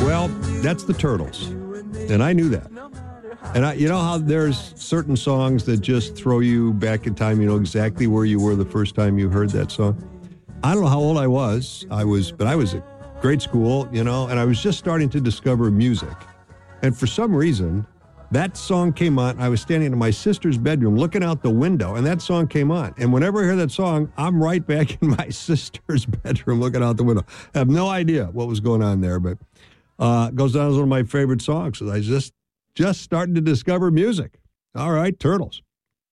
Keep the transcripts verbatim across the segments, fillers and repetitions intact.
Well, that's the Turtles, and I knew that. And I, you know how there's certain songs that just throw you back in time. You know exactly where you were the first time you heard that song. I don't know how old I was. I was, but I was at grade school, you know, and I was just starting to discover music. And for some reason, that song came on. I was standing in my sister's bedroom looking out the window, and that song came on. And whenever I hear that song, I'm right back in my sister's bedroom looking out the window. I have no idea what was going on there, but uh, it goes down as one of my favorite songs. I just just starting to discover music. All right, Turtles.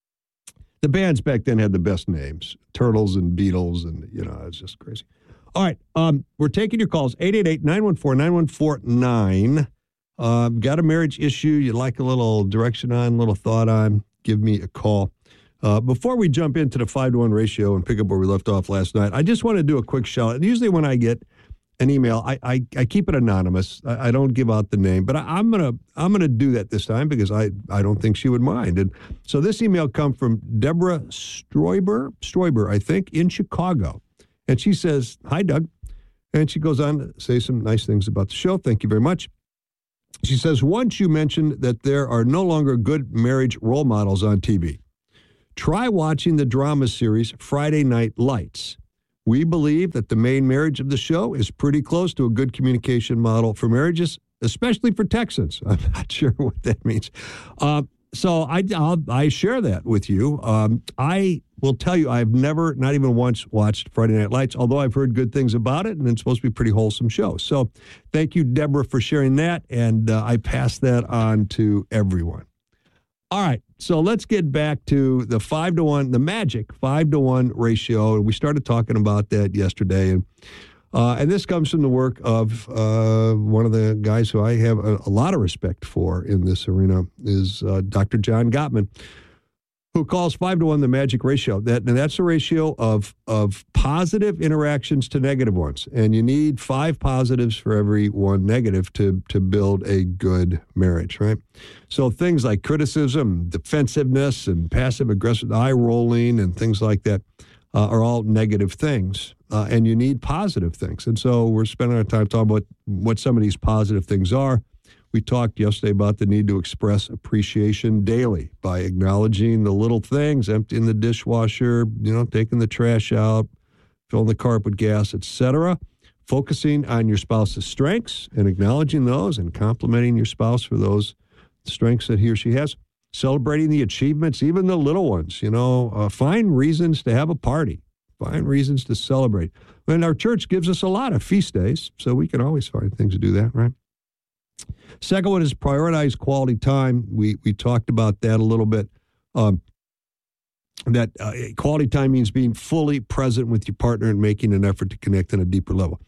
The bands back then had the best names, Turtles and Beatles, and, you know, it's just crazy. All right, um, we're taking your calls, eight eight eight, nine one four, nine one four nine. Uh, got a marriage issue you'd like a little direction on, a little thought on, give me a call. Uh, before we jump into the five to one ratio and pick up where we left off last night, I just want to do a quick shout. And usually when I get an email, I, I, I keep it anonymous. I, I don't give out the name, but I, I'm gonna I'm gonna do that this time because I, I don't think she would mind. And so this email comes from Deborah Stroiber, Stroiber, I think, in Chicago. And she says, "Hi, Doug." And she goes on to say some nice things about the show. Thank you very much. She says, once you mentioned that there are no longer good marriage role models on T V. Try watching the drama series Friday Night Lights. We believe that the main marriage of the show is pretty close to a good communication model for marriages, especially for Texans. I'm not sure what that means. Uh, so I, I'll, I share that with you. Um, I will tell you I've never, not even once, watched Friday Night Lights, although I've heard good things about it, and it's supposed to be a pretty wholesome show. So thank you, Deborah, for sharing that, and uh, I pass that on to everyone. All right, so let's get back to the five to one, the magic five to one ratio, and we started talking about that yesterday, and uh, and this comes from the work of uh, one of the guys who I have a, a lot of respect for in this arena is uh, Doctor John Gottman, who calls five to one the magic ratio. That and that's a ratio of of positive interactions to negative ones, and you need five positives for every one negative to to build a good marriage, right? So things like criticism, defensiveness, and passive aggressive eye rolling, and things like that uh, are all negative things, uh, and you need positive things. And so we're spending our time talking about what some of these positive things are. We talked yesterday about the need to express appreciation daily by acknowledging the little things, emptying the dishwasher, you know, taking the trash out, filling the carpet with gas, et cetera. Focusing on your spouse's strengths and acknowledging those and complimenting your spouse for those strengths that he or she has. Celebrating the achievements, even the little ones, you know, uh, find reasons to have a party. Find reasons to celebrate. And our church gives us a lot of feast days, so we can always find things to do that, right? Second one is prioritize quality time. We we talked about that a little bit. Um, that uh, quality time means being fully present with your partner and making an effort to connect on a deeper level.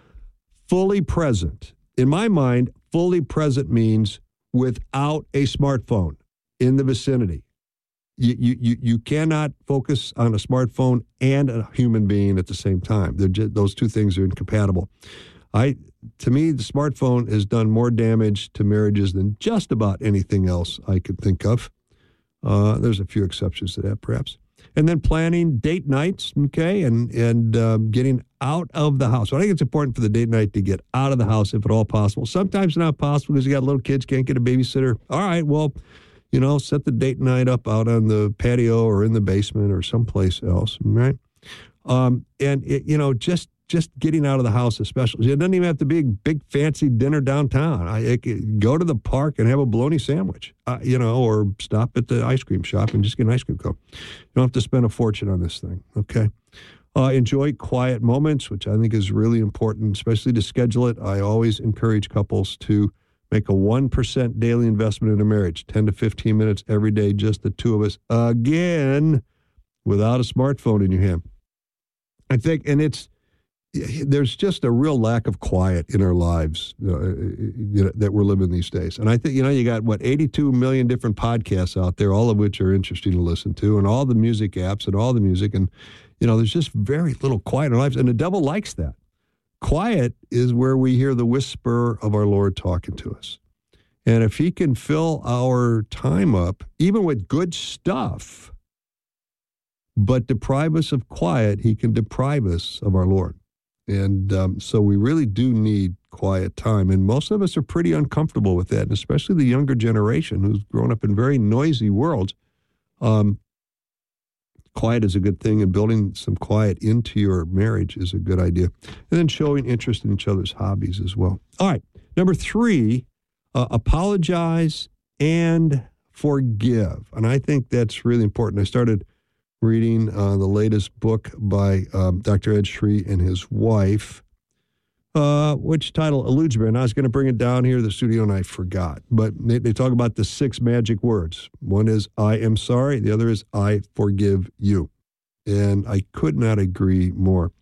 Fully present. In my mind, fully present means without a smartphone in the vicinity. You, you, you, you cannot focus on a smartphone and a human being at the same time. They're just, those two things are incompatible. I, to me, the smartphone has done more damage to marriages than just about anything else I could think of. Uh, there's a few exceptions to that, perhaps. And then planning date nights, okay, and and um, getting out of the house. So I think it's important for the date night to get out of the house if at all possible. Sometimes not possible because you got little kids, can't get a babysitter. All right, well, you know, set the date night up out on the patio or in the basement or someplace else, right? Um, and, it, you know, just just getting out of the house especially. It doesn't even have to be a big fancy dinner downtown. I, it, go to the park and have a bologna sandwich, uh, you know, or stop at the ice cream shop and just get an ice cream cone. You don't have to spend a fortune on this thing, okay? Uh, enjoy quiet moments, which I think is really important, especially to schedule it. I always encourage couples to make a one percent daily investment in a marriage, ten to fifteen minutes every day, just the two of us, again, without a smartphone in your hand. I think, and it's, there's just a real lack of quiet in our lives uh, you know, that we're living these days. And I think, you know, you got, what, eighty-two million different podcasts out there, all of which are interesting to listen to, and all the music apps and all the music. And, you know, there's just very little quiet in our lives. And the devil likes that. Quiet is where we hear the whisper of our Lord talking to us. And if he can fill our time up, even with good stuff, but deprive us of quiet, he can deprive us of our Lord. And um, so we really do need quiet time. And most of us are pretty uncomfortable with that, and especially the younger generation who's grown up in very noisy worlds. Um, quiet is a good thing, and building some quiet into your marriage is a good idea. And then showing interest in each other's hobbies as well. All right. Number three, uh, apologize and forgive. And I think that's really important. I started reading uh, the latest book by um, Doctor Ed Sri and his wife, uh, which title eludes me. And I was going to bring it down here to the studio, and I forgot. But they, they talk about the six magic words. One is, I am sorry. The other is, I forgive you. And I could not agree more.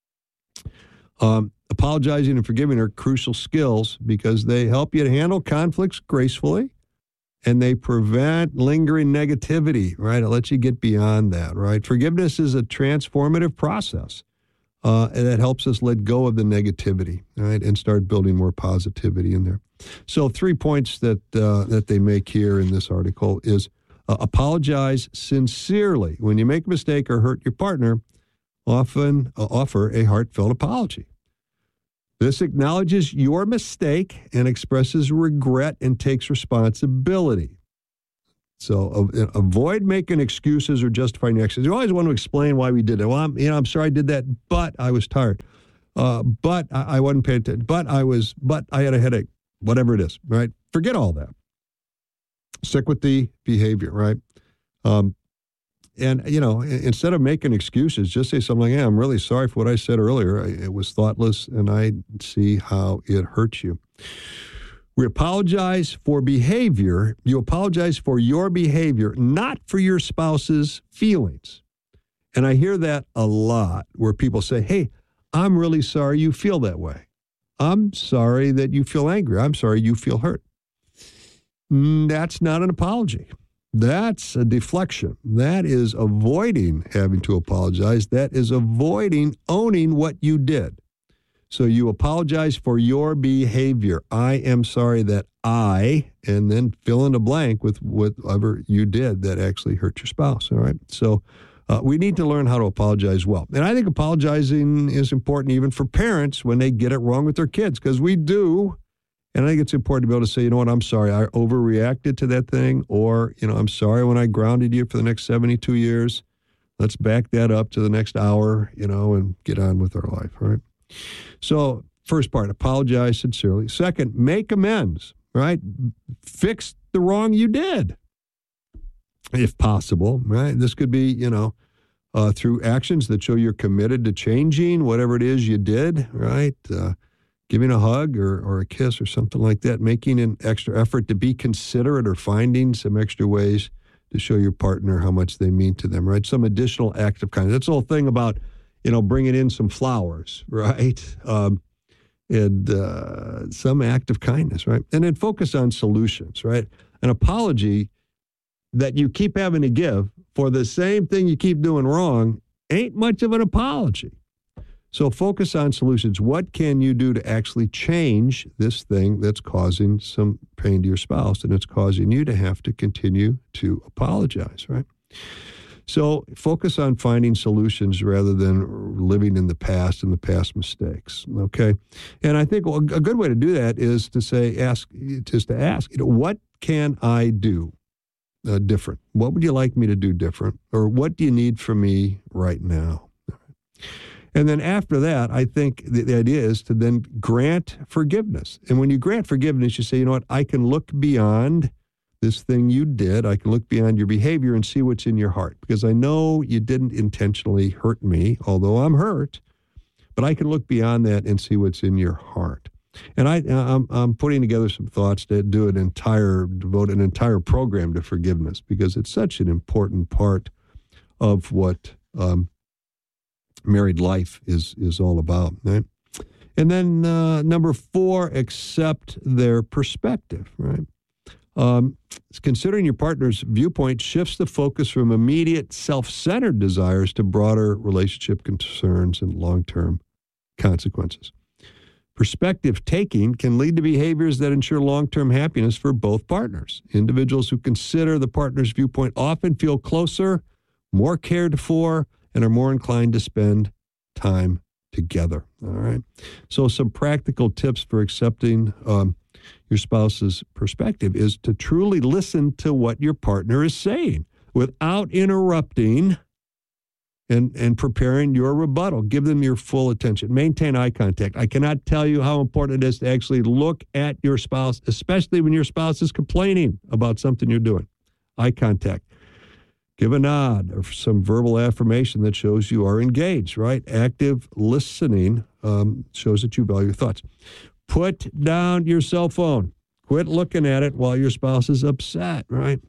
Um, apologizing and forgiving are crucial skills because they help you to handle conflicts gracefully, and they prevent lingering negativity, right? It lets you get beyond that, right? Forgiveness is a transformative process, uh, and that helps us let go of the negativity, right, and start building more positivity in there. So three points that uh, that they make here in this article is uh, apologize sincerely. When you make a mistake or hurt your partner, often uh, offer a heartfelt apology. This acknowledges your mistake and expresses regret and takes responsibility. So uh, avoid making excuses or justifying actions. You always want to explain why we did it. Well, I'm, you know, I'm sorry I did that, but I was tired. Uh, but I, I wasn't paying attention. But I was, but I had a headache. Whatever it is, right? Forget all that. Stick with the behavior, right? Um, And, you know, instead of making excuses, just say something like, hey, I'm really sorry for what I said earlier. It was thoughtless, and I see how it hurts you. We apologize for behavior. You apologize for your behavior, not for your spouse's feelings. And I hear that a lot where people say, hey, I'm really sorry you feel that way. I'm sorry that you feel angry. I'm sorry you feel hurt. That's not an apology. That's a deflection. That is avoiding having to apologize. That is avoiding owning what you did. So you apologize for your behavior. I am sorry that I, and then fill in a blank with whatever you did that actually hurt your spouse. All right. So uh, we need to learn how to apologize well. And I think apologizing is important even for parents when they get it wrong with their kids, because we do. And I think it's important to be able to say, you know what, I'm sorry, I overreacted to that thing. Or, you know, I'm sorry when I grounded you for the next seventy-two years. Let's back that up to the next hour, you know, and get on with our life, right? So first part, apologize sincerely. Second, make amends, right? Fix the wrong you did, if possible, right? This could be, you know, uh, through actions that show you're committed to changing whatever it is you did, right? Uh, Giving a hug or, or a kiss or something like that, making an extra effort to be considerate or finding some extra ways to show your partner how much they mean to them, right? Some additional act of kindness. That's the whole thing about, you know, bringing in some flowers, right? Um, and uh, some act of kindness, right? And then focus on solutions, right? An apology that you keep having to give for the same thing you keep doing wrong ain't much of an apology. So focus on solutions. What can you do to actually change this thing that's causing some pain to your spouse, and it's causing you to have to continue to apologize, right? So focus on finding solutions rather than living in the past and the past mistakes, okay? And I think a good way to do that is to say, ask, just to ask, you know, what can I do uh, different? What would you like me to do different? Or what do you need from me right now? And then after that, I think the, the idea is to then grant forgiveness. And when you grant forgiveness, you say, you know what, I can look beyond this thing you did. I can look beyond your behavior and see what's in your heart. Because I know you didn't intentionally hurt me, although I'm hurt. But I can look beyond that and see what's in your heart. And I, I'm, I'm putting together some thoughts to do an entire, devote an entire program to forgiveness, because it's such an important part of what um, married life is is all about, right? And then uh, number four, accept their perspective, right? Um, considering your partner's viewpoint shifts the focus from immediate self-centered desires to broader relationship concerns and long-term consequences. Perspective taking can lead to behaviors that ensure long-term happiness for both partners. Individuals who consider the partner's viewpoint often feel closer, more cared for, and are more inclined to spend time together. All right. So some practical tips for accepting um, your spouse's perspective is to truly listen to what your partner is saying without interrupting and, and preparing your rebuttal. Give them your full attention. Maintain eye contact. I cannot tell you how important it is to actually look at your spouse, especially when your spouse is complaining about something you're doing. Eye contact. Give a nod or some verbal affirmation that shows you are engaged, right? Active listening um, shows that you value your thoughts. Put down your cell phone. Quit looking at it while your spouse is upset, right?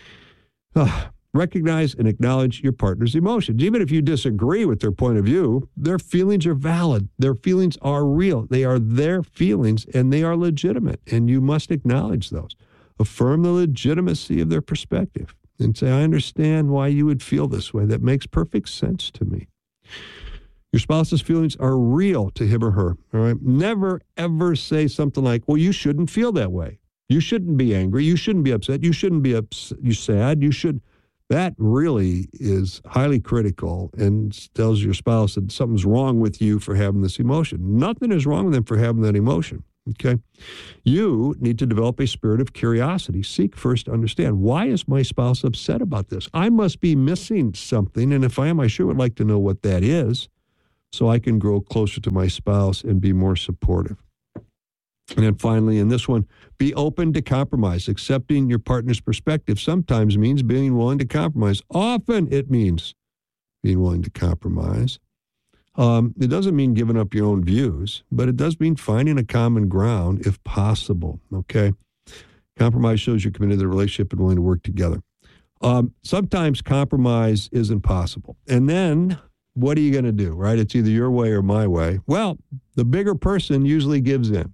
Uh, recognize and acknowledge your partner's emotions. Even if you disagree with their point of view, their feelings are valid. Their feelings are real. They are their feelings, and they are legitimate, and you must acknowledge those. Affirm the legitimacy of their perspective. And say, I understand why you would feel this way. That makes perfect sense to me. Your spouse's feelings are real to him or her. All right. Never, ever say something like, well, you shouldn't feel that way. You shouldn't be angry. You shouldn't be upset. You shouldn't be ups- you sad. You should. That really is highly critical and tells your spouse that something's wrong with you for having this emotion. Nothing is wrong with them for having that emotion. Okay. You need to develop a spirit of curiosity. Seek first to understand, why is my spouse upset about this? I must be missing something. And if I am, I sure would like to know what that is so I can grow closer to my spouse and be more supportive. And then finally, in this one, be open to compromise. Accepting your partner's perspective sometimes means being willing to compromise. Often it means being willing to compromise. Um, it doesn't mean giving up your own views, but it does mean finding a common ground if possible, okay? Compromise shows you're committed to the relationship and willing to work together. Um, sometimes compromise isn't possible. And then what are you going to do, right? It's either your way or my way. Well, the bigger person usually gives in,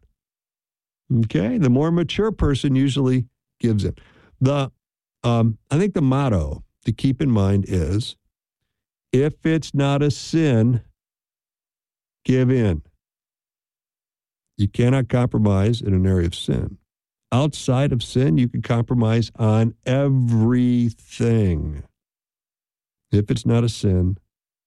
okay? The more mature person usually gives in. The um, I think the motto to keep in mind is, if it's not a sin, give in. You cannot compromise in an area of sin. Outside of sin, you can compromise on everything. If it's not a sin,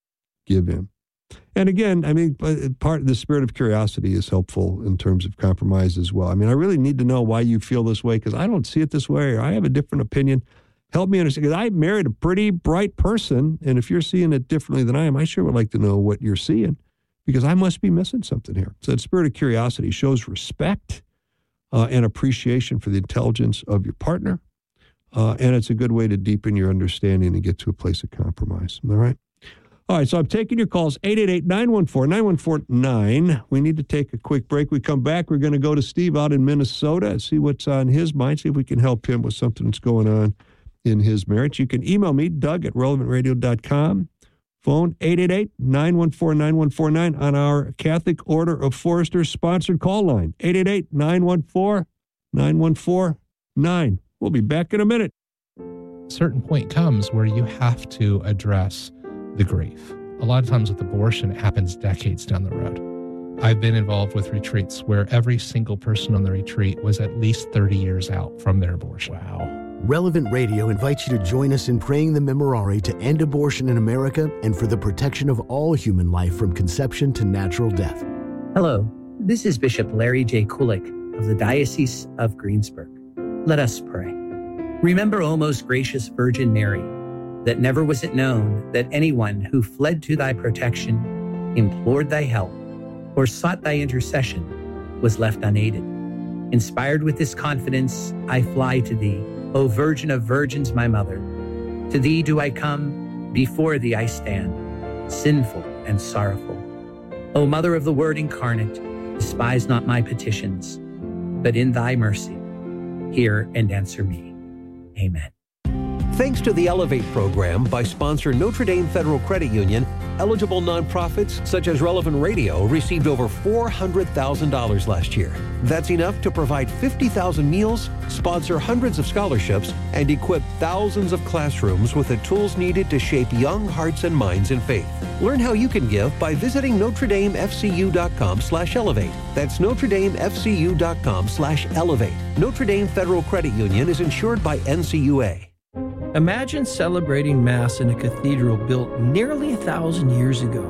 give in. And again, I mean, part of the spirit of curiosity is helpful in terms of compromise as well. I mean, I really need to know why you feel this way, because I don't see it this way, or I have a different opinion. Help me understand, because I married a pretty bright person, and if you're seeing it differently than I am, I sure would like to know what you're seeing, because I must be missing something here. So that spirit of curiosity shows respect uh, and appreciation for the intelligence of your partner, uh, and it's a good way to deepen your understanding and get to a place of compromise. All right? All right, so I'm taking your calls, eight eight eight, nine one four, nine one four nine. We need to take a quick break. We come back, we're going to go to Steve out in Minnesota and see what's on his mind, see if we can help him with something that's going on in his marriage. You can email me, Doug at relevant radio dot com. Phone eight eight eight, nine one four, nine one four nine on our Catholic Order of Foresters sponsored call line, eight eight eight, nine one four, nine one four nine. We'll be back in a minute. A certain point comes where you have to address the grief. A lot of times with abortion, it happens decades down the road. I've been involved with retreats where every single person on the retreat was at least thirty years out from their abortion. Wow. Relevant Radio invites you to join us in praying the Memorare to end abortion in America and for the protection of all human life from conception to natural death. Hello, this is Bishop Larry J. Kulik of the Diocese of Greensburg. Let us pray. Remember, O most gracious Virgin Mary, that never was it known that anyone who fled to thy protection, implored thy help, or sought thy intercession was left unaided. Inspired with this confidence, I fly to thee, O Virgin of Virgins, my mother. To thee do I come, before thee I stand, sinful and sorrowful. O Mother of the Word incarnate, despise not my petitions, but in thy mercy, hear and answer me. Amen. Thanks to the Elevate program by sponsor Notre Dame Federal Credit Union, eligible nonprofits such as Relevant Radio received over four hundred thousand dollars last year. That's enough to provide fifty thousand meals, sponsor hundreds of scholarships, and equip thousands of classrooms with the tools needed to shape young hearts and minds in faith. Learn how you can give by visiting Notre Dame F C U dot com slash elevate. That's Notre Dame F C U dot com slash elevate. Notre Dame Federal Credit Union is insured by N C U A. Imagine celebrating Mass in a cathedral built nearly a thousand years ago.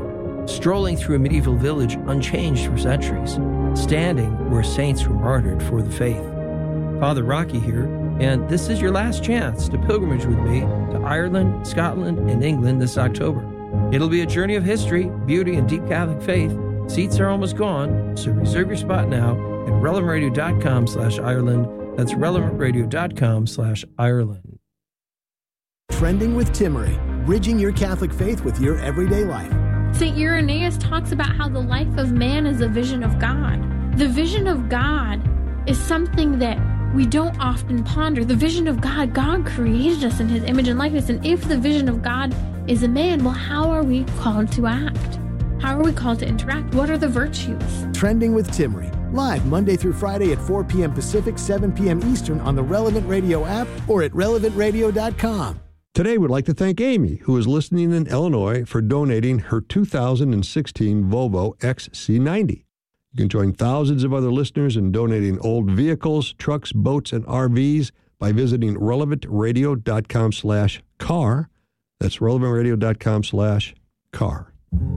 strolling through a medieval village unchanged for centuries, standing where saints were martyred for the faith. Father Rocky here, and this is your last chance to pilgrimage with me to Ireland, Scotland, and England this October. It'll be a journey of history, beauty, and deep Catholic faith. Seats are almost gone, so reserve your spot now at relevantradio.com slash Ireland. That's relevantradio.com slash Ireland. Trending with Timmerie, bridging your Catholic faith with your everyday life. Saint Irenaeus talks about how the life of man is a vision of God. The vision of God is something that we don't often ponder. The vision of God, God created us in his image and likeness. And if the vision of God is a man, well, how are we called to act? How are we called to interact? What are the virtues? Trending with Timmerie, live Monday through Friday at four p.m. Pacific, seven p.m. Eastern on the Relevant Radio app or at relevant radio dot com. Today, we'd like to thank Amy, who is listening in Illinois, for donating her two thousand sixteen Volvo X C ninety. You can join thousands of other listeners in donating old vehicles, trucks, boats, and R Vs by visiting relevantradio.com slash car. That's relevantradio.com slash car.